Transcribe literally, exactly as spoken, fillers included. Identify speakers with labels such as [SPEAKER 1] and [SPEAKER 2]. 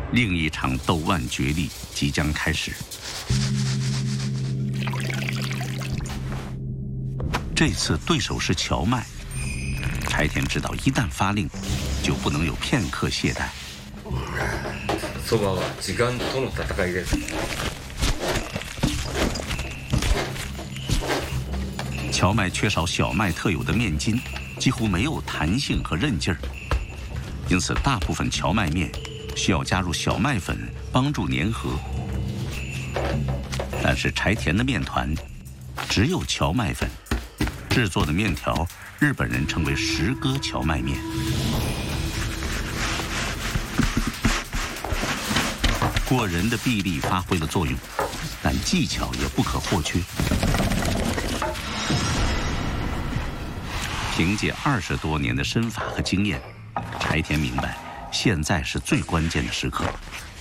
[SPEAKER 1] 另一场斗腕角力即将开始。这次对手是荞麦，柴田知道一旦发令，就不能有片刻懈怠。
[SPEAKER 2] そばは時間との戦いです。
[SPEAKER 1] 荞麦缺少小麦特有的面筋，几乎没有弹性和韧劲儿，因此大部分荞麦面需要加入小麦粉帮助粘合。但是柴田的面团只有荞麦粉制作的面条，日本人称为石歌荞麦面。过人的臂力发挥了作用，但技巧也不可或缺。凭借二十多年的身法和经验，柴田明白，现在是最关键的时刻，